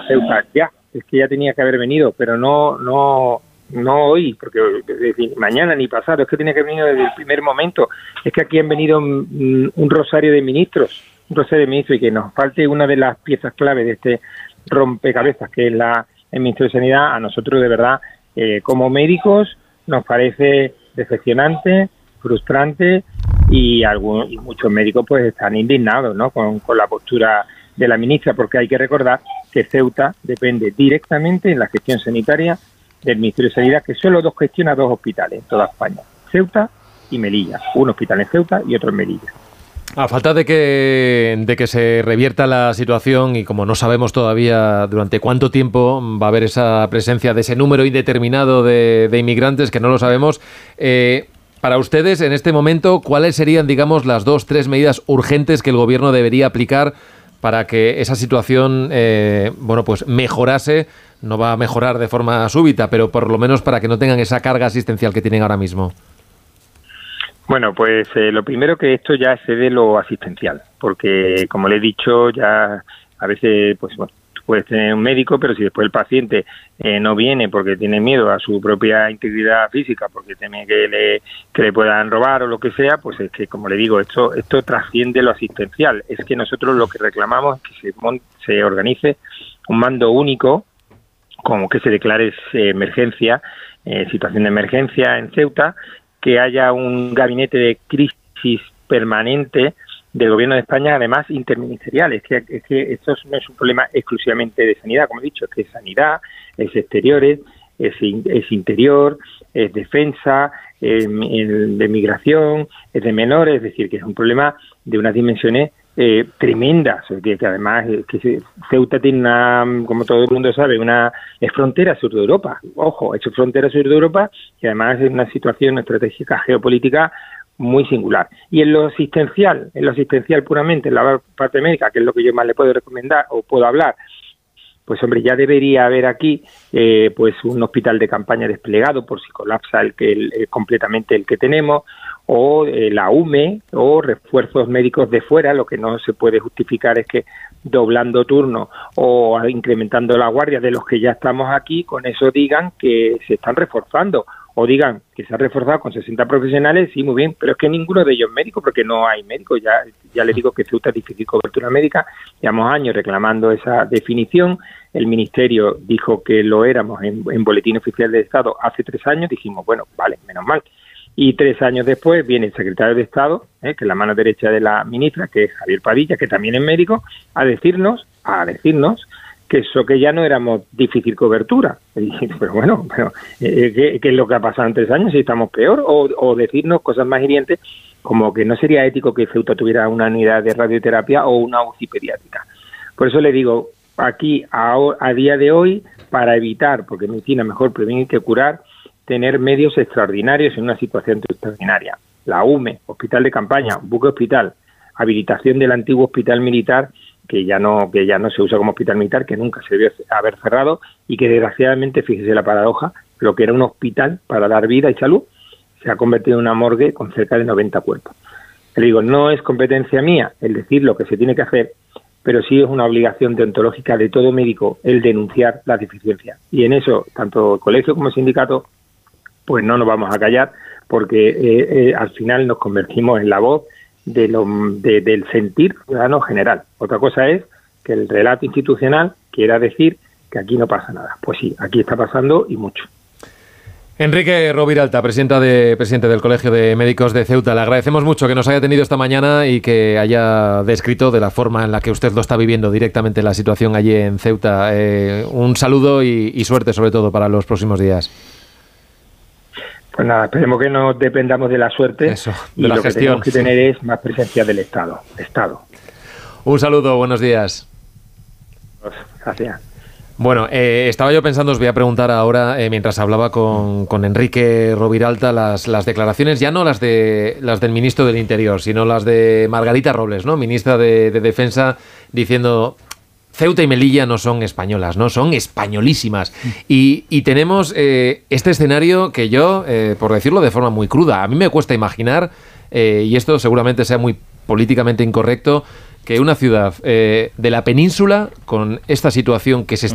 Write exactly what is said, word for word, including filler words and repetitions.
Ceuta ya, es que ya tenía que haber venido, pero no, no, no hoy, porque es decir, mañana ni pasado, es que tenía que haber venido desde el primer momento. Es que aquí han venido un, un rosario de ministros, un rosario de ministros, y que nos falte una de las piezas clave de este rompecabezas, que es la el Ministerio de Sanidad, a nosotros de verdad, eh, como médicos, nos parece decepcionante, frustrante, y, algún, y muchos médicos pues están indignados, ¿no?, con, con la postura de la ministra, porque hay que recordar que Ceuta depende directamente en la gestión sanitaria del Ministerio de Sanidad, que solo dos gestiona dos hospitales en toda España, Ceuta y Melilla, un hospital en Ceuta y otro en Melilla. A falta de que, de que se revierta la situación, y como no sabemos todavía durante cuánto tiempo va a haber esa presencia de ese número indeterminado de, de inmigrantes, que no lo sabemos, eh, para ustedes en este momento, ¿cuáles serían, digamos, las dos, tres medidas urgentes que el gobierno debería aplicar para que esa situación eh, bueno, pues mejorase? No va a mejorar de forma súbita, pero por lo menos para que no tengan esa carga asistencial que tienen ahora mismo. Bueno, pues eh, lo primero, que esto ya excede lo asistencial, porque como le he dicho, ya a veces, pues bueno, tú puedes tener un médico, pero si después el paciente eh, no viene porque tiene miedo a su propia integridad física, porque teme que le, que le puedan robar o lo que sea, pues es que, como le digo, esto esto trasciende lo asistencial. Es que nosotros lo que reclamamos es que se, mon- se organice un mando único, como que se declare eh, emergencia, eh, situación de emergencia en Ceuta, que haya un gabinete de crisis permanente del Gobierno de España, además interministerial. Es que, es que esto no es un problema exclusivamente de sanidad, como he dicho, es que es sanidad, es exteriores, es, es interior, es defensa, es, es de migración, es de menores, es decir, que es un problema de unas dimensiones eh, tremendas, que, que además eh, que Ceuta tiene una, como todo el mundo sabe, una es frontera sur de Europa, ojo, es frontera sur de Europa, y además es una situación estratégica geopolítica muy singular. Y en lo asistencial, en lo asistencial puramente, en la parte médica, que es lo que yo más le puedo recomendar o puedo hablar, pues hombre, ya debería haber aquí eh, pues un hospital de campaña desplegado por si colapsa el que el, el, completamente el que tenemos, o eh, la U M E, o refuerzos médicos de fuera. Lo que no se puede justificar es que doblando turnos o incrementando la guardia de los que ya estamos aquí, con eso digan que se están reforzando, o digan que se ha reforzado con sesenta profesionales, sí, muy bien, pero es que ninguno de ellos es médico, porque no hay médicos. Ya, ya les digo que Ceuta es difícil cobertura médica, llevamos años reclamando esa definición. El Ministerio dijo que lo éramos en, en Boletín Oficial de Estado hace tres años, dijimos, bueno, vale, menos mal. Y tres años después viene el secretario de Estado, eh, que es la mano derecha de la ministra, que es Javier Padilla, que también es médico, a decirnos, a decirnos que eso que ya no éramos difícil cobertura. Y, pero bueno, pero, eh, ¿qué, ¿qué es lo que ha pasado en tres años? Si estamos peor, o, o decirnos cosas más hirientes, como que no sería ético que Ceuta tuviera una unidad de radioterapia o una U C I pediátrica. Por eso le digo, aquí, a, a día de hoy, para evitar, porque medicina mejor prevenir que curar, tener medios extraordinarios en una situación extraordinaria. La U M E, hospital de campaña, buque hospital, habilitación del antiguo hospital militar, que ya no que ya no se usa como hospital militar, que nunca se debió haber cerrado, y que desgraciadamente, fíjese la paradoja, lo que era un hospital para dar vida y salud, se ha convertido en una morgue con cerca de noventa cuerpos. Le digo, no es competencia mía el decir lo que se tiene que hacer, pero sí es una obligación deontológica de todo médico el denunciar las deficiencias. Y en eso, tanto el colegio como el sindicato, pues no nos vamos a callar, porque eh, eh, al final nos convertimos en la voz de lo, de, del sentir ciudadano general. Otra cosa es que el relato institucional quiera decir que aquí no pasa nada. Pues sí, aquí está pasando, y mucho. Enrique Roviralta, presidenta de, presidente del Colegio de Médicos de Ceuta, le agradecemos mucho que nos haya tenido esta mañana y que haya descrito de la forma en la que usted lo está viviendo directamente la situación allí en Ceuta. Eh, un saludo y, y suerte, sobre todo, para los próximos días. Pues nada, esperemos que no dependamos de la suerte. Eso, de y la lo gestión, que tenemos que sí. tener es más presencia del Estado. Estado. Un saludo, buenos días. Gracias. Bueno, eh, estaba yo pensando, os voy a preguntar ahora, eh, mientras hablaba con, con Enrique Roviralta, las, las declaraciones, ya no las de las del ministro del Interior, sino las de Margarita Robles, ¿no? Ministra de, de Defensa, diciendo: Ceuta y Melilla no son españolas, no son españolísimas. Y, y tenemos eh, este escenario que yo, eh, por decirlo de forma muy cruda, a mí me cuesta imaginar, eh, y esto seguramente sea muy políticamente incorrecto, que una ciudad eh, de la península, con esta situación que se está